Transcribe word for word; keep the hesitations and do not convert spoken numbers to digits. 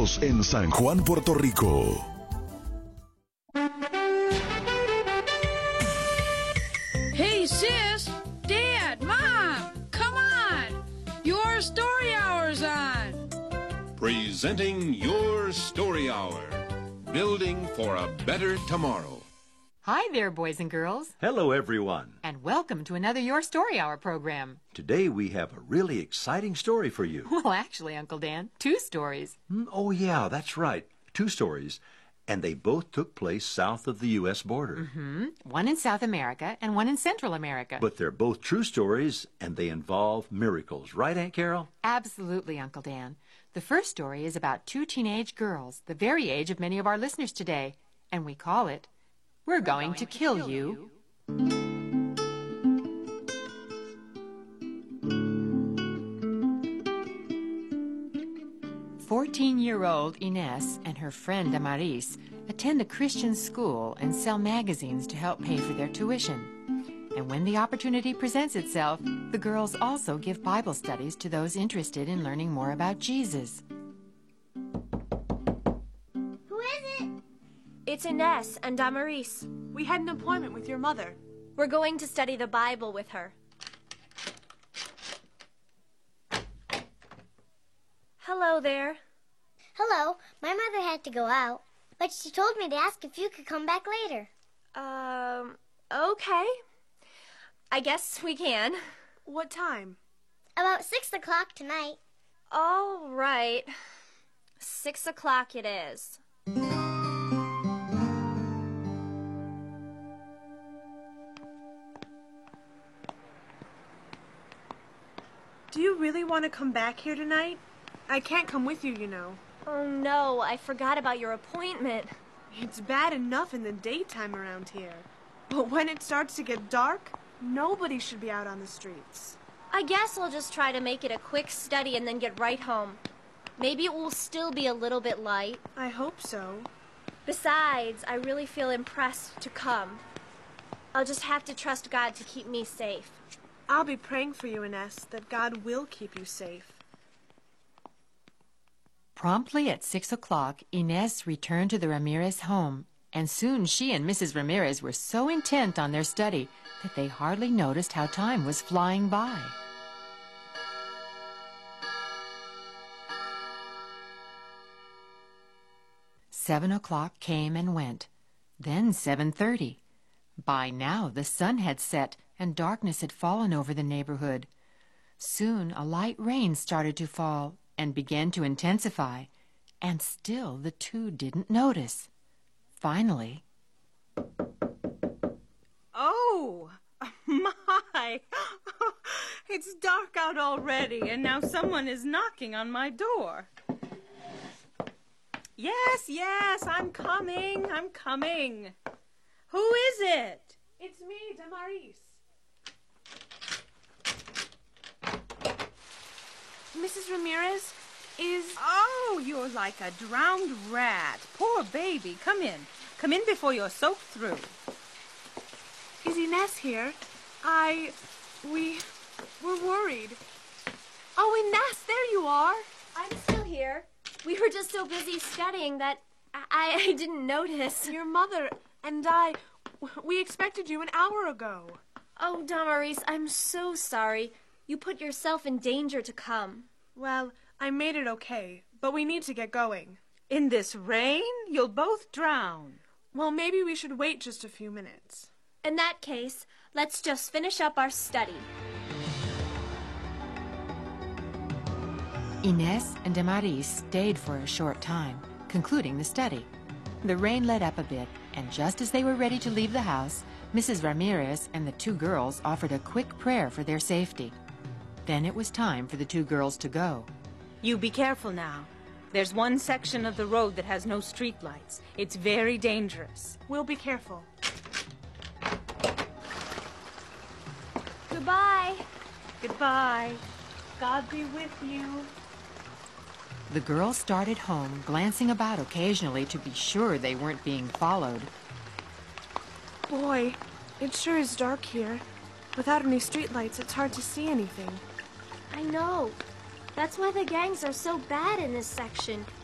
Unidos en San Juan, Puerto Rico. Hey, sis, Dad, Mom, come on. Your story hour's on. Presenting Your Story Hour. Building for a better tomorrow. Hi there, boys and girls. Hello, everyone. And welcome to another Your Story Hour program. Today we have a really exciting story for you. Well, actually, Uncle Dan, two stories. Mm, oh, yeah, that's right. Two stories. And they both took place south of the U S border. Mm-hmm. One in South America and one in Central America. But they're both true stories, and they involve miracles. Right, Aunt Carol? Absolutely, Uncle Dan. The first story is about two teenage girls, the very age of many of our listeners today. And we call it, We're, We're going, going to, to Kill, kill You. you. Fourteen-year-old Ines and her friend Damaris attend a Christian school and sell magazines to help pay for their tuition. And when the opportunity presents itself, the girls also give Bible studies to those interested in learning more about Jesus. Who is it? It's Ines and Damaris. We had an appointment with your mother. We're going to study the Bible with her. Hello there. Hello. My mother had to go out, but she told me to ask if you could come back later. Um, okay. I guess we can. What time? About six o'clock tonight. All right. Six o'clock it is. Do you really want to come back here tonight? I can't come with you, you know. Oh, no, I forgot about your appointment. It's bad enough in the daytime around here. But when it starts to get dark, nobody should be out on the streets. I guess I'll just try to make it a quick study and then get right home. Maybe it will still be a little bit light. I hope so. Besides, I really feel impressed to come. I'll just have to trust God to keep me safe. I'll be praying for you, Ines, that God will keep you safe. Promptly at six o'clock, Ines returned to the Ramirez home, and soon she and Missus Ramirez were so intent on their study that they hardly noticed how time was flying by. Seven o'clock came and went, then seven thirty. By now the sun had set and darkness had fallen over the neighborhood. Soon a light rain started to fall and began to intensify, and still the two didn't notice. Finally... Oh, my! It's dark out already, and now someone is knocking on my door. Yes, yes, I'm coming, I'm coming. Who is it? It's me, Damaris. Missus Ramirez, is... Oh, you're like a drowned rat. Poor baby. Come in. Come in before you're soaked through. Is Ines here? I... we... we're worried. Oh, Ines, there you are. I'm still here. We were just so busy studying that I, I didn't notice. Your mother and I, we expected you an hour ago. Oh, Damaris, I'm so sorry. You put yourself in danger to come. Well, I made it okay, but we need to get going. In this rain? You'll both drown. Well, maybe we should wait just a few minutes. In that case, let's just finish up our study. Ines and Damaris stayed for a short time, concluding the study. The rain let up a bit, and just as they were ready to leave the house, Missus Ramirez and the two girls offered a quick prayer for their safety. Then it was time for the two girls to go. You be careful now. There's one section of the road that has no streetlights. It's very dangerous. We'll be careful. Goodbye. Goodbye. God be with you. The girls started home, glancing about occasionally to be sure they weren't being followed. Boy, it sure is dark here. Without any streetlights, it's hard to see anything. I know. That's why the gangs are so bad in this section.